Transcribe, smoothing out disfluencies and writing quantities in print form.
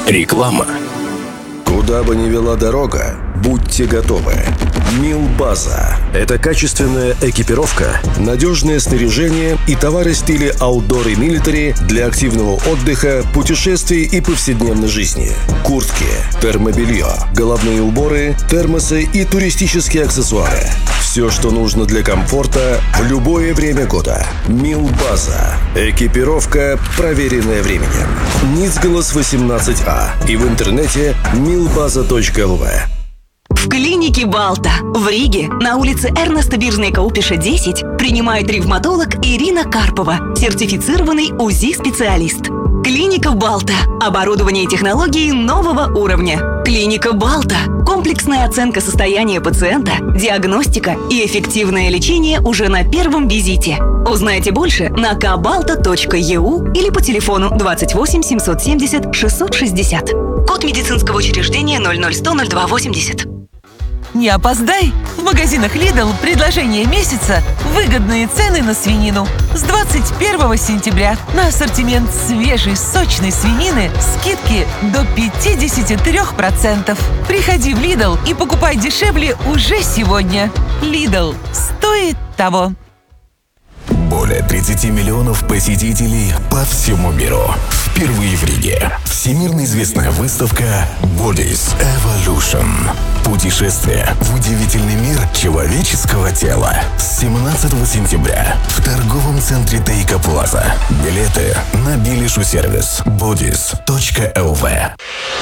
Реклама. Куда бы ни вела дорога, будьте готовы. Милбаза – это качественная экипировка, надежное снаряжение и товары в стиле outdoor и military для активного отдыха, путешествий и повседневной жизни. Куртки, термобелье, головные уборы, термосы и туристические аксессуары. Все, что нужно для комфорта в любое время года. Милбаза. Экипировка, проверенная временем. Ницгалас 18А и в интернете milbaza.lv. В клинике Балта в Риге на улице Эрнеста Биржнека-Упиша, 10 принимает ревматолог Ирина Карпова, сертифицированный УЗИ-специалист. Клиника Балта. Оборудование и технологии нового уровня. Клиника Балта. Комплексная оценка состояния пациента, диагностика и эффективное лечение уже на первом визите. Узнайте больше на kbalta.eu или по телефону 28 770 660. Код медицинского учреждения 00100 0280. Не опоздай! В магазинах Lidl предложение месяца – выгодные цены на свинину. С 21 сентября на ассортимент свежей сочной свинины скидки до 53%. Приходи в Lidl и покупай дешевле уже сегодня. Lidl стоит того. Более 30 миллионов посетителей по всему миру. Впервые в Риге. Всемирно известная выставка Bodies Evolution. Путешествие в удивительный мир человеческого тела. С 17 сентября в торговом центре Тейка Плаза. Билеты на Билишу сервис bodies.lv.